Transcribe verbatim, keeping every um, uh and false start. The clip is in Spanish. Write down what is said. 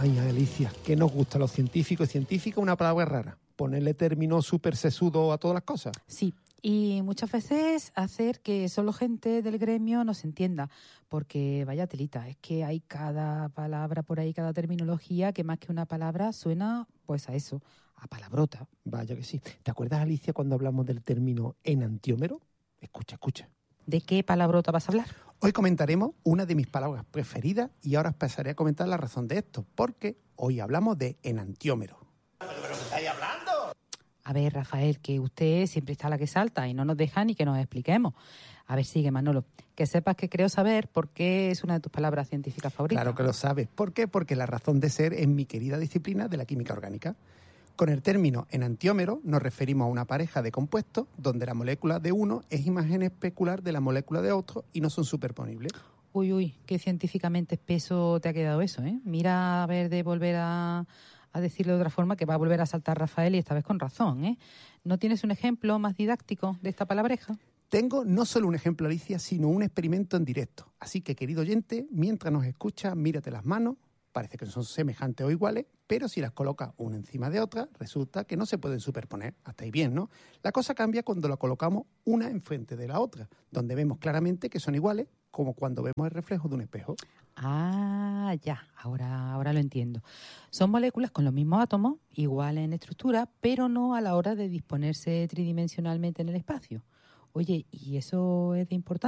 Ay, Alicia, ¿qué nos gusta a los científicos? Científica, una palabra rara. Ponerle término súper sesudo a todas las cosas. Sí, y muchas veces hacer que solo gente del gremio nos entienda, porque vaya telita, es que hay cada palabra por ahí, cada terminología, que más que una palabra suena pues a eso, a palabrota. Vaya que sí. ¿Te acuerdas, Alicia, cuando hablamos del término enantiómero? Escucha, escucha. ¿De qué palabrota vas a hablar? Hoy comentaremos una de mis palabras preferidas y ahora os pasaré a comentar la razón de esto, porque hoy hablamos de enantiómero. ¿Pero qué estáis hablando? A ver, Rafael, que usted siempre está a la que salta y no nos deja ni que nos expliquemos. A ver, sigue, Manolo. Que sepas que creo saber por qué es una de tus palabras científicas favoritas. Claro que lo sabes. ¿Por qué? Porque la razón de ser es mi querida disciplina de la química orgánica. Con el término enantiómero nos referimos a una pareja de compuestos donde la molécula de uno es imagen especular de la molécula de otro y no son superponibles. Uy, uy, qué científicamente espeso te ha quedado eso, ¿eh? Mira a ver de volver a, a decirlo de otra forma, que va a volver a saltar Rafael y esta vez con razón, ¿eh? ¿No tienes un ejemplo más didáctico de esta palabreja? Tengo no solo un ejemplo, Alicia, sino un experimento en directo. Así que, querido oyente, mientras nos escuchas, mírate las manos. Parece que son semejantes o iguales, pero si las colocas una encima de otra, resulta que no se pueden superponer. Hasta ahí bien, ¿no? La cosa cambia cuando la colocamos una enfrente de la otra, donde vemos claramente que son iguales, como cuando vemos el reflejo de un espejo. Ah, ya, ahora, ahora lo entiendo. Son moléculas con los mismos átomos, iguales en estructura, pero no a la hora de disponerse tridimensionalmente en el espacio. Oye, ¿y eso es de importancia?